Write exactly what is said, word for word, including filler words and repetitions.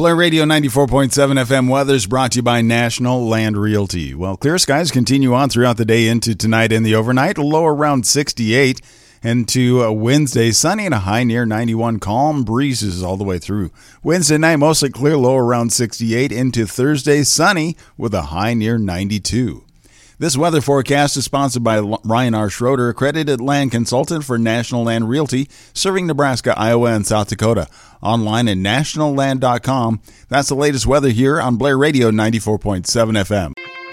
Blair Radio ninety-four point seven F M weather's brought to you by National Land Realty. Well, clear skies continue on throughout the day into tonight and the overnight. A low around sixty-eight. Into uh, Wednesday, sunny and a high near ninety-one. Calm breezes all the way through. Wednesday night, mostly clear, low around sixty-eight. Into Thursday, sunny with a high near ninety-two. This weather forecast is sponsored by Ryan R. Schroeder, accredited land consultant for National Land Realty, serving Nebraska, Iowa, and South Dakota. Online at national land dot com. That's the latest weather here on Blair Radio ninety-four point seven F M.